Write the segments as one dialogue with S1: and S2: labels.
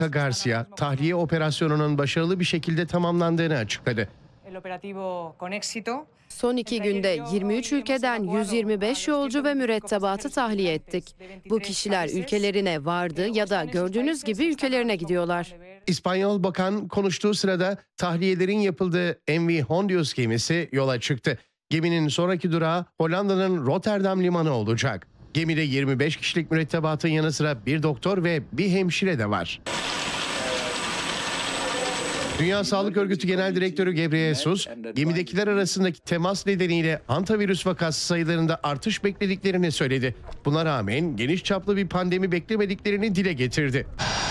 S1: Garcia, tahliye operasyonunun başarılı bir şekilde tamamlandığını açıkladı.
S2: Son 2 günde 23 ülkeden 125 yolcu ve mürettebatı tahliye ettik. Bu kişiler ülkelerine vardı ya da gördüğünüz gibi ülkelerine gidiyorlar.
S1: İspanyol bakan konuştuğu sırada tahliyelerin yapıldığı MV Hondius gemisi yola çıktı. Geminin sonraki durağı Hollanda'nın Rotterdam limanı olacak. Gemide 25 kişilik mürettebatın yanı sıra bir doktor ve bir hemşire de var. Dünya Sağlık Örgütü Genel Direktörü Ghebreyesus, gemidekiler arasındaki temas nedeniyle hantavirüs vakası sayılarında artış beklediklerini söyledi. Buna rağmen geniş çaplı bir pandemi beklemediklerini dile getirdi.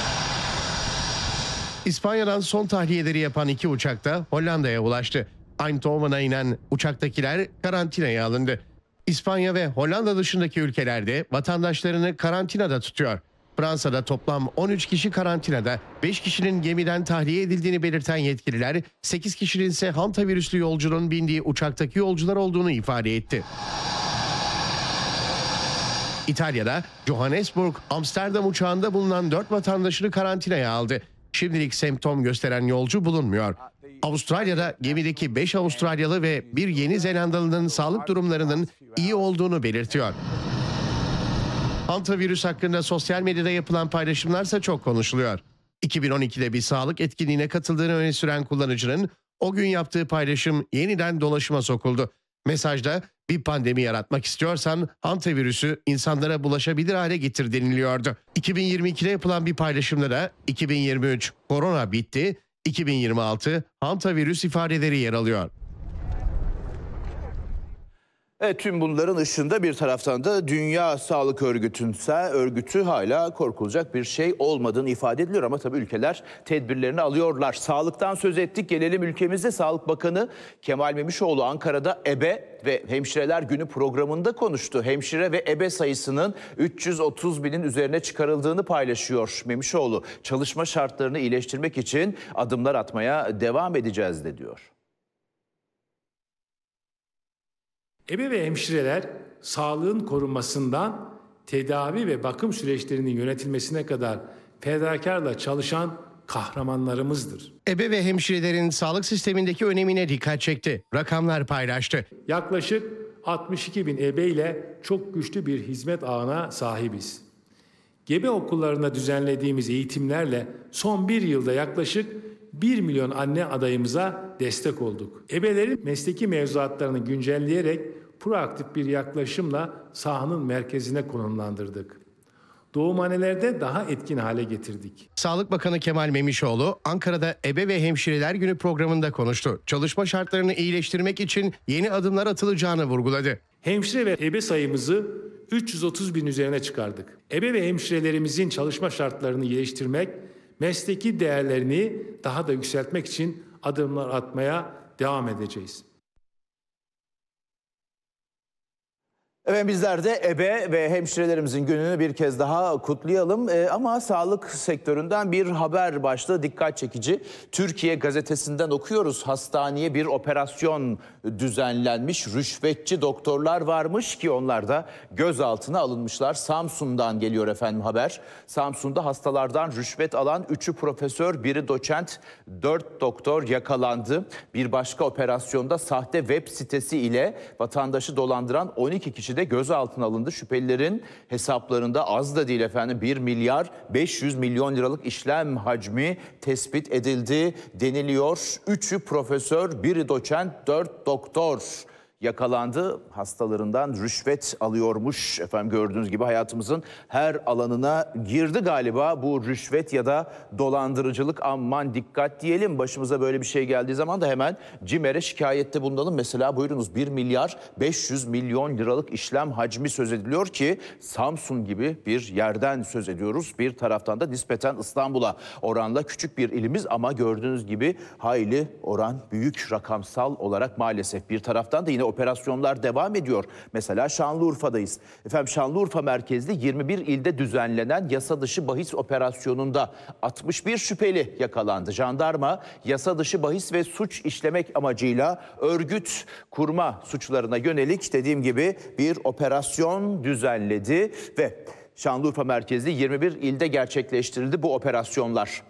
S1: İspanya'dan son tahliyeleri yapan 2 uçak da Hollanda'ya ulaştı. Eindhoven'a inen uçaktakiler karantinaya alındı. İspanya ve Hollanda dışındaki ülkelerde vatandaşlarını karantinada tutuyor. Fransa'da toplam 13 kişi karantinada, 5 kişinin gemiden tahliye edildiğini belirten yetkililer, 8 kişinin ise hantavirüslü yolcunun bindiği uçaktaki yolcular olduğunu ifade etti. İtalya'da Johannesburg, Amsterdam uçağında bulunan 4 vatandaşını karantinaya aldı. Şimdilik semptom gösteren yolcu bulunmuyor. Avustralya'da gemideki 5 Avustralyalı ve bir Yeni Zelandalı'nın sağlık durumlarının iyi olduğunu belirtiyor. Hantavirüs hakkında sosyal medyada yapılan paylaşımlarsa çok konuşuluyor. 2012'de bir sağlık etkinliğine katıldığını öne süren kullanıcının o gün yaptığı paylaşım yeniden dolaşıma sokuldu. Mesajda bir pandemi yaratmak istiyorsan hantavirüsü insanlara bulaşabilir hale getir deniliyordu. 2022'de yapılan bir paylaşımda da 2023 korona bitti, 2026 hantavirüs ifadeleri yer alıyor.
S3: Evet, tüm bunların ışığında bir taraftan da Dünya Sağlık Örgütü hala korkulacak bir şey olmadığını ifade ediliyor ama tabii ülkeler tedbirlerini alıyorlar. Sağlıktan söz ettik, gelelim ülkemizde. Sağlık Bakanı Kemal Memişoğlu Ankara'da ebe ve hemşireler günü programında konuştu. Hemşire ve ebe sayısının 330 binin üzerine çıkarıldığını paylaşıyor Memişoğlu. Çalışma şartlarını iyileştirmek için adımlar atmaya devam edeceğiz de diyor.
S4: Ebe ve hemşireler sağlığın korunmasından tedavi ve bakım süreçlerinin yönetilmesine kadar fedakarla çalışan kahramanlarımızdır.
S1: Ebe ve hemşirelerin sağlık sistemindeki önemine dikkat çekti. Rakamlar paylaştı.
S4: Yaklaşık 62 bin ebe ile çok güçlü bir hizmet ağına sahibiz. Gebe okullarında düzenlediğimiz eğitimlerle son bir yılda yaklaşık 1 milyon anne adayımıza destek olduk. Ebelerin mesleki mevzuatlarını güncelleyerek proaktif bir yaklaşımla sahanın merkezine konumlandırdık. Doğumhanelerde daha etkin hale getirdik.
S1: Sağlık Bakanı Kemal Memişoğlu Ankara'da Ebe ve Hemşireler Günü programında konuştu. Çalışma şartlarını iyileştirmek için yeni adımlar atılacağını vurguladı.
S4: Hemşire ve ebe sayımızı 330 bin üzerine çıkardık. Ebe ve hemşirelerimizin çalışma şartlarını iyileştirmek, mesleki değerlerini daha da yükseltmek için adımlar atmaya devam edeceğiz.
S3: Evet, bizler de ebe ve hemşirelerimizin gününü bir kez daha kutlayalım. Ama sağlık sektöründen bir haber başlığı dikkat çekici. Türkiye Gazetesi'nden okuyoruz. Hastaneye bir operasyon düzenlenmiş. Rüşvetçi doktorlar varmış ki onlar da gözaltına alınmışlar. Samsun'dan geliyor efendim haber. Samsun'da hastalardan rüşvet alan 3'ü profesör, 1'i doçent, 4 doktor yakalandı. Bir başka operasyonda sahte web sitesi ile vatandaşı dolandıran 12 kişi de gözaltına alındı. Şüphelilerin hesaplarında az da değil efendim 1 milyar 500 milyon liralık işlem hacmi tespit edildi deniliyor. 3'ü profesör, 1'i doçent, 4 doktor yakalandı. Hastalarından rüşvet alıyormuş. Efendim gördüğünüz gibi hayatımızın her alanına girdi galiba bu rüşvet ya da dolandırıcılık. Aman dikkat diyelim. Başımıza böyle bir şey geldiği zaman da hemen CİMER'e şikayette bulunalım. Mesela buyurunuz 1 milyar 500 milyon liralık işlem hacmi söz ediliyor ki Samsun gibi bir yerden söz ediyoruz. Bir taraftan da nispeten İstanbul'a oranla küçük bir ilimiz ama gördüğünüz gibi hayli oran büyük rakamsal olarak maalesef. Bir taraftan da yine operasyonlar devam ediyor. Mesela Şanlıurfa'dayız. Efendim Şanlıurfa merkezli 21 ilde düzenlenen yasa dışı bahis operasyonunda 61 şüpheli yakalandı. Jandarma yasa dışı bahis ve suç işlemek amacıyla örgüt kurma suçlarına yönelik dediğim gibi bir operasyon düzenledi ve Şanlıurfa merkezli 21 ilde gerçekleştirildi bu operasyonlar.